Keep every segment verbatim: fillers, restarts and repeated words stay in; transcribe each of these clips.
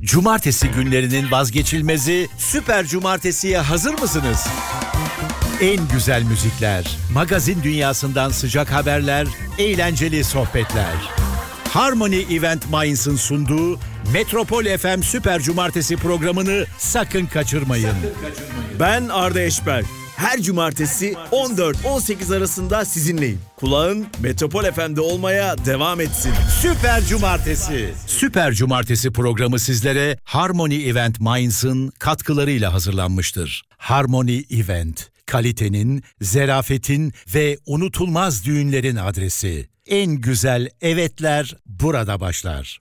Cumartesi günlerinin vazgeçilmezi Süper Cumartesi'ye hazır mısınız? En güzel müzikler, magazin dünyasından sıcak haberler, eğlenceli sohbetler. Harmony Event Mainz'ın sunduğu Metropol F M Süper Cumartesi programını sakın kaçırmayın. Sakın kaçırmayın. Ben Arda Eşber. Her cumartesi on dört on sekiz arasında sizinleyim. Kulağın Metropol F M'de olmaya devam etsin. Süper Cumartesi. Süper Cumartesi programı sizlere Harmony Event Mainz'ın katkılarıyla hazırlanmıştır. Harmony Event, kalitenin, zerafetin ve unutulmaz düğünlerin adresi. En güzel evetler burada başlar.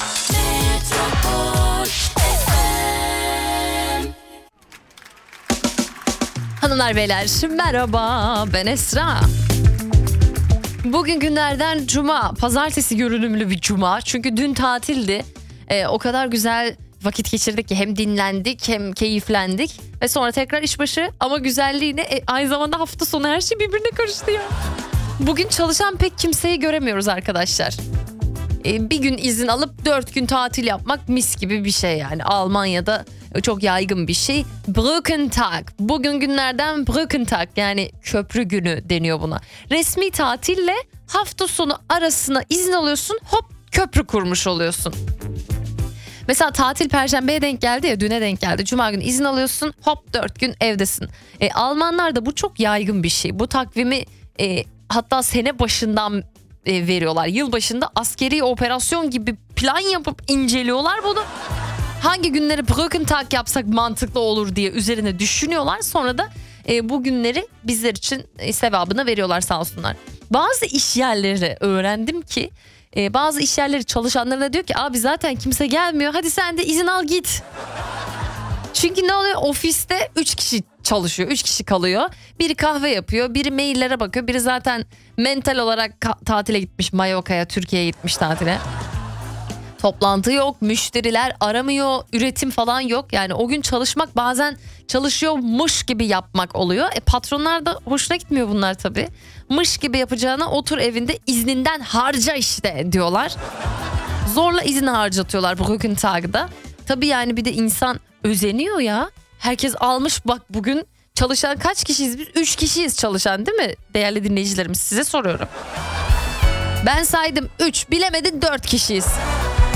Hanımlar beyler merhaba, ben Esra. Bugün günlerden cuma, pazartesi görünümlü bir cuma. Çünkü dün tatildi. Ee, o kadar güzel vakit geçirdik ki hem dinlendik hem keyiflendik. Ve sonra tekrar işbaşı ama güzelliğine e, aynı zamanda hafta sonu her şey birbirine karıştı ya. Bugün çalışan pek kimseyi göremiyoruz arkadaşlar. Ee, bir gün izin alıp dört gün tatil yapmak mis gibi bir şey yani. Almanya'da çok yaygın bir şey. Brückentag. Bugün günlerden Brückentag, yani köprü günü deniyor buna. Resmi tatille hafta sonu arasına izin alıyorsun, hop köprü kurmuş oluyorsun. Mesela tatil Perşembe'ye denk geldi ya, düne denk geldi. Cuma günü izin alıyorsun, hop dört gün evdesin. E, Almanlarda bu çok yaygın bir şey. Bu takvimi e, hatta sene başından e, veriyorlar. Yılbaşında askeri operasyon gibi plan yapıp inceliyorlar bunu. Hangi günleri Brückentag yapsak mantıklı olur diye üzerine düşünüyorlar. Sonra da e, bu günleri bizler için e, sevabına veriyorlar sağ olsunlar. Bazı iş yerleri öğrendim ki e, bazı iş yerleri çalışanlarına diyor ki abi zaten kimse gelmiyor, hadi sen de izin al git. Çünkü ne oluyor, ofiste üç kişi çalışıyor, üç kişi kalıyor. Biri kahve yapıyor, biri maillere bakıyor, biri zaten mental olarak ka- tatile gitmiş, Mallorca'ya, Türkiye'ye gitmiş tatile. Toplantı yok, müşteriler aramıyor, üretim falan yok. Yani o gün çalışmak bazen çalışıyormuş gibi yapmak oluyor. E patronlar da hoşuna gitmiyor bunlar tabii. Mış gibi yapacağına otur evinde, izninden harca işte diyorlar. Zorla izin harcatıyorlar Brückentag'da. Tabii yani bir de insan özeniyor ya. Herkes almış, bak bugün çalışan kaç kişiyiz biz? Üç kişiyiz çalışan, değil mi değerli dinleyicilerimiz? Size soruyorum. Ben saydım üç, bilemedin dört kişiyiz.